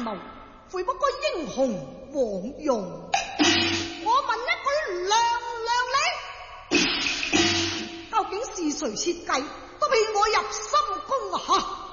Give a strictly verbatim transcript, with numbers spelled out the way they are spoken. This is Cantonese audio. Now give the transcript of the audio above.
謀，悔不該英雄枉用。我問一句娘娘你，究竟是誰設計，都騙我入深宮下？